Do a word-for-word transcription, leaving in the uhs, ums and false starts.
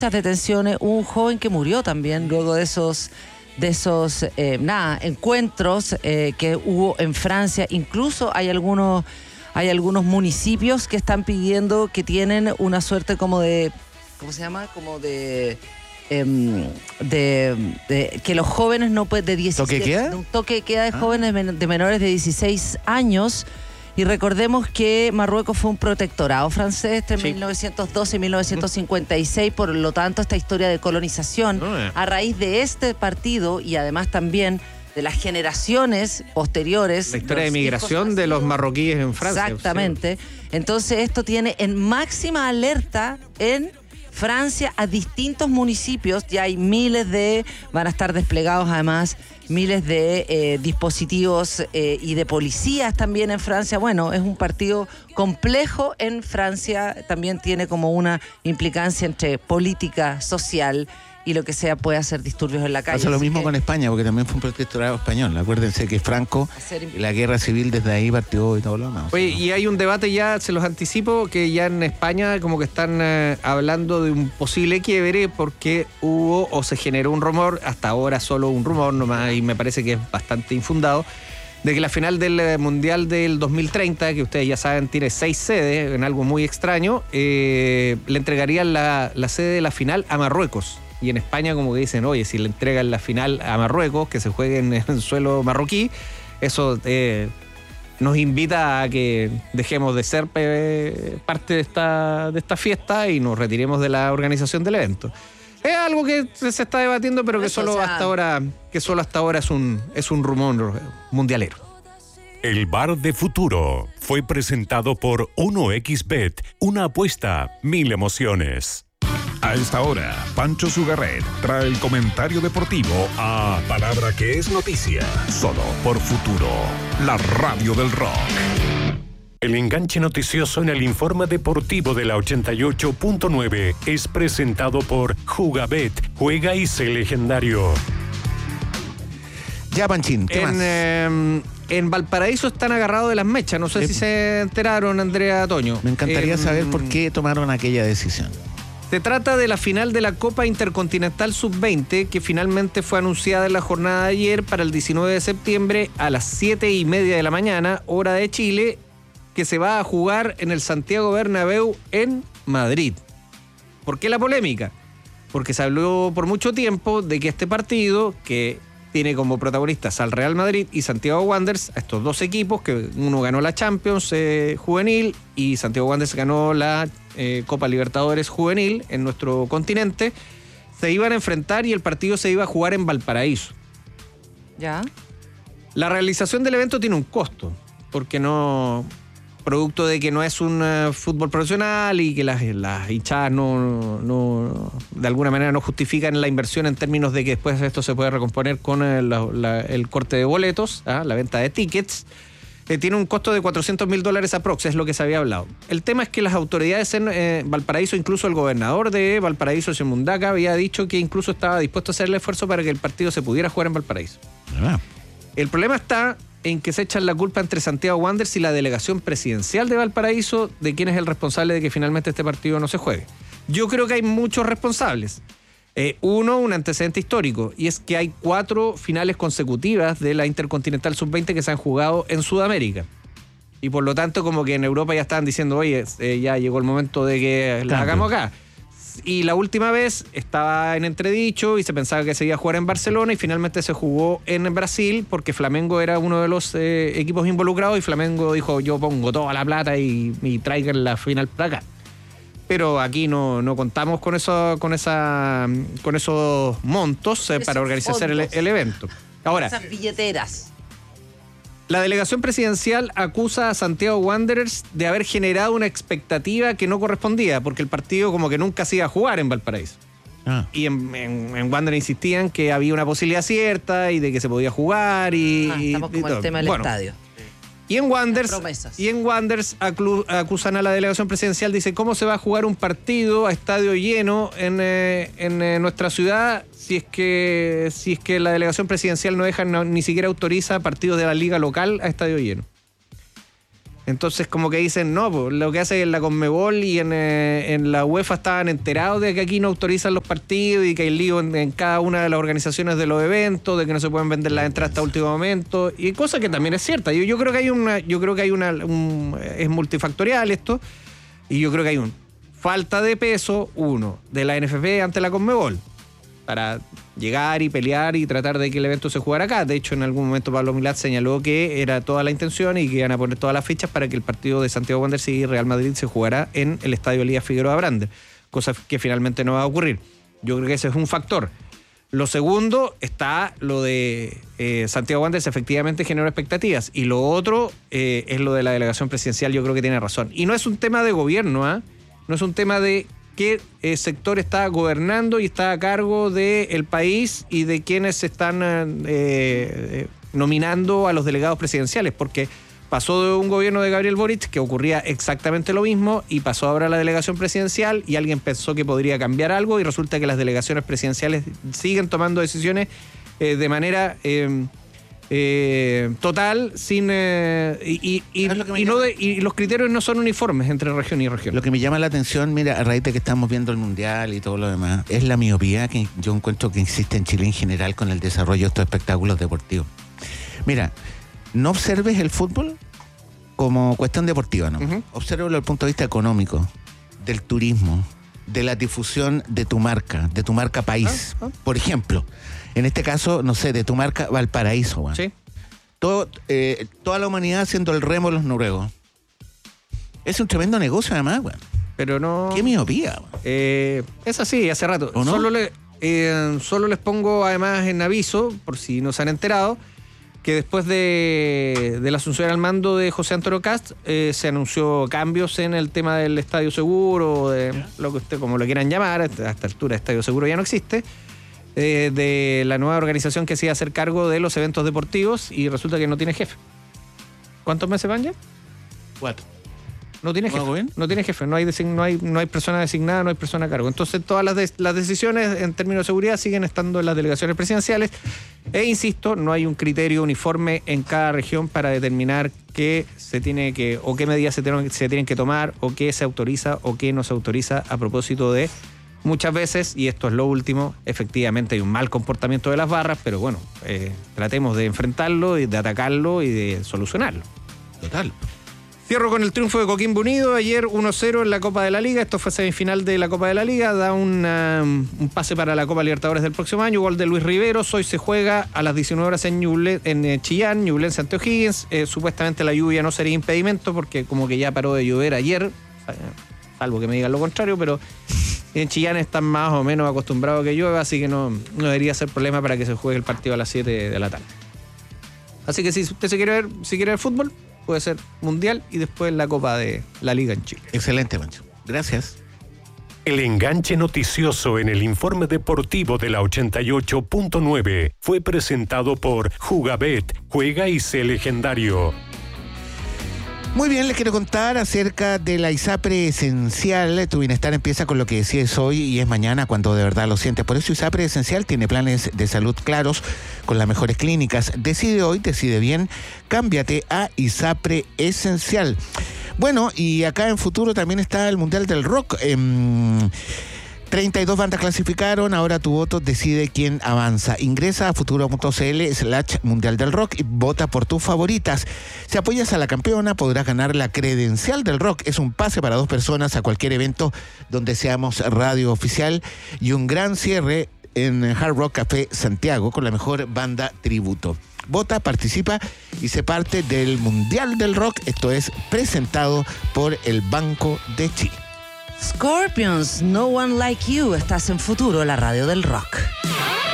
detenciones, un joven que murió también luego de esos de esos eh, nada, encuentros eh, que hubo en Francia. Incluso hay algunos hay algunos municipios que están pidiendo, que tienen una suerte como de, ¿cómo se llama? Como de eh, de, de que los jóvenes no pueden, de dieciséis, ¿Toque queda? un toque de queda de jóvenes ah. de menores de dieciséis años. Y recordemos que Marruecos fue un protectorado francés entre sí. mil novecientos doce y mil novecientos cincuenta y seis, por lo tanto esta historia de colonización, oh, yeah. a raíz de este partido y además también de las generaciones posteriores. La historia de migración de los marroquíes en Francia. Exactamente. Entonces esto tiene en máxima alerta en Francia a distintos municipios. Ya hay miles de, van a estar desplegados además miles de eh, dispositivos eh, y de policías también en Francia. Bueno, es un partido complejo en Francia, también tiene como una implicancia entre política, social y lo que sea puede hacer disturbios en la calle. Pasa lo mismo que... con España, porque también fue un protectorado español. Acuérdense que Franco, imp... la guerra civil desde ahí partió y todo lo demás. Oye, y hay un debate ya, se los anticipo, que ya en España como que están eh, hablando de un posible quiebre porque hubo o se generó un rumor, hasta ahora solo un rumor nomás, y me parece que es bastante infundado, de que la final del Mundial del dos mil treinta, que ustedes ya saben tiene seis sedes, en algo muy extraño, eh, le entregarían la, la sede de la final a Marruecos. Y en España como que dicen, oye, si le entregan la final a Marruecos, que se juegue en el suelo marroquí, eso eh, nos invita a que dejemos de ser eh, parte de esta, de esta fiesta y nos retiremos de la organización del evento. Es algo que se está debatiendo, pero que eso, solo, o sea... hasta ahora, que solo hasta ahora es un, es un rumor mundialero. El Bar de Futuro fue presentado por uno equis bet, una apuesta, mil emociones. A esta hora, Pancho Sugarret trae el comentario deportivo a Palabra que es noticia, solo por Futuro, la radio del rock. El enganche noticioso en el informe deportivo de la ochenta y ocho punto nueve es presentado por Jugabet, juega y sé legendario. Ya, Panchín, ¿qué en, más? Eh, en Valparaíso están agarrados de las mechas, no sé eh, si se enteraron, Andrea Toño. Me encantaría eh, saber por qué tomaron aquella decisión. Se trata de la final de la Copa Intercontinental sub veinte, que finalmente fue anunciada en la jornada de ayer para el diecinueve de septiembre a las siete y media de la mañana, hora de Chile, que se va a jugar en el Santiago Bernabéu en Madrid. ¿Por qué la polémica? Porque se habló por mucho tiempo de que este partido, que tiene como protagonistas al Real Madrid y Santiago Wanderers, a estos dos equipos, que uno ganó la Champions eh, juvenil y Santiago Wanderers ganó la eh, Copa Libertadores juvenil en nuestro continente, se iban a enfrentar y el partido se iba a jugar en Valparaíso. ¿Ya? La realización del evento tiene un costo, porque no... producto de que no es un uh, fútbol profesional y que las, las hinchadas no, no, de alguna manera no justifican la inversión en términos de que después esto se puede recomponer con el, la, el corte de boletos, ¿ah? La venta de tickets, eh, tiene un costo de cuatrocientos mil dólares aprox, es lo que se había hablado. El tema es que las autoridades en eh, Valparaíso, incluso el gobernador de Valparaíso, señor Mundaca, había dicho que incluso estaba dispuesto a hacer el esfuerzo para que el partido se pudiera jugar en Valparaíso. Ah. El problema está en que se echan la culpa entre Santiago Wanderers y la delegación presidencial de Valparaíso de quién es el responsable de que finalmente este partido no se juegue. Yo creo que hay muchos responsables. Eh, uno, un antecedente histórico, y es que hay cuatro finales consecutivas de la Intercontinental sub veinte que se han jugado en Sudamérica. Y por lo tanto, como que en Europa ya estaban diciendo, oye, eh, ya llegó el momento de que la hagamos acá. Y la última vez estaba en entredicho y se pensaba que se iba a jugar en Barcelona y finalmente se jugó en Brasil porque Flamengo era uno de los eh, equipos involucrados y Flamengo dijo, yo pongo toda la plata y, y traigan la final para acá. Pero aquí no, no contamos con eso, con esa, con esos montos eh, para organizar el, el evento. Ahora, esas billeteras. La delegación presidencial acusa a Santiago Wanderers de haber generado una expectativa que no correspondía, porque el partido como que nunca se iba a jugar en Valparaíso. Ah. Y en, en, en Wanderers insistían que había una posibilidad cierta y de que se podía jugar y... Ah, estamos y, y como el tema del bueno, estadio. Y en Wanderers, y en Wanderers aclu, acusan a la delegación presidencial, dice, ¿cómo se va a jugar un partido a estadio lleno en, eh, en eh, nuestra ciudad si es que si es que la delegación presidencial no deja, no, ni siquiera autoriza partidos de la liga local a estadio lleno? Entonces como que dicen, no, pues, lo que hace en la Conmebol y en, eh, en la UEFA estaban enterados de que aquí no autorizan los partidos y que hay lío en, en cada una de las organizaciones de los eventos, de que no se pueden vender las entradas hasta último momento, y cosa que también es cierta. Yo, yo creo que hay una, yo creo que hay una, un, es multifactorial esto, y yo creo que hay un falta de peso, uno, de la N F P ante la Conmebol, para llegar y pelear y tratar de que el evento se jugara acá. De hecho, en algún momento Pablo Milad señaló que era toda la intención y que iban a poner todas las fichas para que el partido de Santiago Wanderers y Real Madrid se jugara en el Estadio Elías Figueroa Brander, cosa que finalmente no va a ocurrir. Yo creo que ese es un factor. Lo segundo, está lo de eh, Santiago Wanderers efectivamente generó expectativas, y lo otro eh, es lo de la delegación presidencial. Yo creo que tiene razón. Y no es un tema de gobierno, ¿ah? ¿eh? No es un tema de qué eh, sector está gobernando y está a cargo del país y de quienes están eh, eh, nominando a los delegados presidenciales, porque pasó de un gobierno de Gabriel Boric que ocurría exactamente lo mismo y pasó ahora a la delegación presidencial, y alguien pensó que podría cambiar algo y resulta que las delegaciones presidenciales siguen tomando decisiones eh, de manera eh, eh, total, sin eh, y, y, y, y, no de, y los criterios no son uniformes entre región y región. Lo que me llama la atención, mira, a raíz de que estamos viendo el Mundial y todo lo demás, es la miopía que yo encuentro que existe en Chile en general con el desarrollo de estos espectáculos deportivos. Mira, no observes el fútbol como cuestión deportiva, ¿no? Uh-huh. Obsérvalo desde el punto de vista económico, del turismo, de la difusión de tu marca, de tu marca país. Uh-huh. Por ejemplo, en este caso, no sé, de tu marca Valparaíso, ¿no? Sí. Todo, eh, toda la humanidad haciendo el remo los noruegos. Es un tremendo negocio además, güey. Pero no... Qué miopía, eh, es así, hace rato. ¿O no? Solo, le, eh, solo les pongo además en aviso, por si no se han enterado, que después de, de la asunción al mando de José Antonio Cast, eh, se anunció cambios en el tema del Estadio Seguro, de lo que usted como lo quieran llamar. A esta altura Estadio Seguro ya no existe, eh, de la nueva organización que se iba a hacer cargo de los eventos deportivos, y resulta que no tiene jefe. ¿Cuántos meses van ya? Cuatro. No tiene jefe, bien? no tiene jefe, no hay, design, no hay no hay persona designada, no hay persona a cargo. Entonces todas las, de, las decisiones en términos de seguridad siguen estando en las delegaciones presidenciales, e insisto, no hay un criterio uniforme en cada región para determinar qué se tiene que, o qué medidas se tienen, se tienen que tomar, o qué se autoriza o qué no se autoriza, a propósito de muchas veces, y esto es lo último, efectivamente hay un mal comportamiento de las barras, pero bueno, eh, tratemos de enfrentarlo y de atacarlo y de solucionarlo. Total. Cierro con el triunfo de Coquimbo Unido, ayer uno cero en la Copa de la Liga. Esto fue semifinal de la Copa de la Liga, da una, un pase para la Copa Libertadores del próximo año, gol de Luis Riveros. Hoy se juega a las diecinueve horas en, Ñuble, en Chillán, Ñublense ante O'Higgins. Eh, supuestamente la lluvia no sería impedimento porque como que ya paró de llover ayer, salvo que me digan lo contrario, pero en Chillán están más o menos acostumbrados a que llueva, así que no, no debería ser problema para que se juegue el partido a las siete de la tarde. Así que si usted se quiere ver, si quiere ver fútbol, puede ser Mundial y después la Copa de la Liga en Chile. Excelente, Mancho. Gracias. El enganche noticioso en el informe deportivo de la ochenta y ocho punto nueve fue presentado por Jugabet. Juega y sé legendario. Muy bien, les quiero contar acerca de la ISAPRE Esencial. Tu bienestar empieza con lo que decides hoy y es mañana cuando de verdad lo sientes. Por eso ISAPRE Esencial tiene planes de salud claros con las mejores clínicas. Decide hoy, decide bien, cámbiate a ISAPRE Esencial. Bueno, y acá en futuro también está el Mundial del Rock. Eh, treinta y dos bandas clasificaron, ahora tu voto decide quién avanza. Ingresa a futuro.cl slash Mundial del Rock y vota por tus favoritas. Si apoyas a la campeona, podrás ganar la credencial del rock. Es un pase para dos personas a cualquier evento donde seamos radio oficial y un gran cierre en Hard Rock Café Santiago con la mejor banda tributo. Vota, participa y se parte del Mundial del Rock. Esto es presentado por el Banco de Chile. Scorpions, No One Like You. Estás en Futuro, la radio del rock.